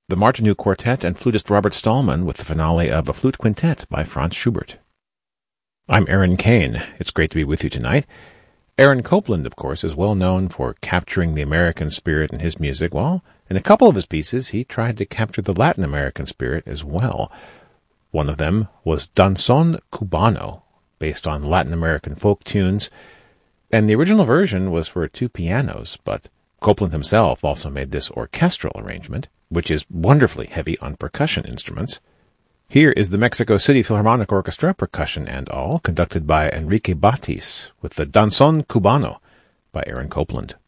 the Martineau Quartet and flutist Robert Stallman with the finale of A Flute Quintet by Franz Schubert. I'm Aaron Kane. It's great to be with you tonight. Aaron Copland, of course, is well known for capturing the American spirit in his music, while in a couple of his pieces he tried to capture the Latin American spirit as well. One of them was Danzón Cubano, based on Latin American folk tunes, and the original version was for 2 pianos, but Copland himself also made this orchestral arrangement, which is wonderfully heavy on percussion instruments. Here is the Mexico City Philharmonic Orchestra, percussion and all, conducted by Enrique Batis, with the Danzón Cubano by Aaron Copland.